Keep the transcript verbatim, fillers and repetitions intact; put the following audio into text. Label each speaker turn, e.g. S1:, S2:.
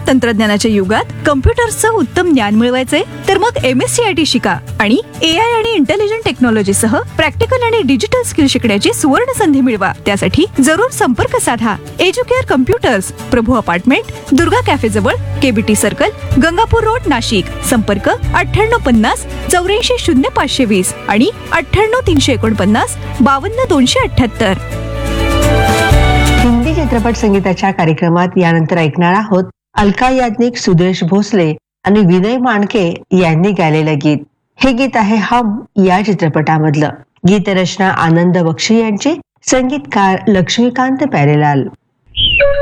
S1: तंत्रज्ञानाच्या युगात कम्प्युटर्सचं उत्तम ज्ञान मिळवायचे तर मग M S C I T शिका आणि ए आय आणि इंटेलिजंट टेक्नॉलॉजी सह प्रॅक्टिकल आणि डिजिटल स्किल शिकण्याची सुवर्ण संधी मिळवा. त्यासाठी जरूर संपर्क साधा. एज्युकेअर कम्प्युटर्स, प्रभू अपार्टमेंट, दुर्गा कॅफे जवळ, KBT circle, Gangapur road, Nashik. संपर्क अठ्ठ्याण्णव पन्नास चौऱ्याऐंशी शून्य पाचशे वीस आणि अठ्ठ्याण्णव तीनशे एकोणपन्नास बावन्न दोनशे अठ्ठ्याहत्तर.
S2: हिंदी चित्रपट संगीताच्या कार्यक्रमात यानंतर ऐकणार आहोत अलका याज्ञिक, सुदेश भोसले आणि विनय माणके यांनी गायलेलं गीत. हे गीत आहे हम या चित्रपटामधलं. गीतरचना आनंद बक्षी यांची, संगीतकार लक्ष्मीकांत प्यारेलाल.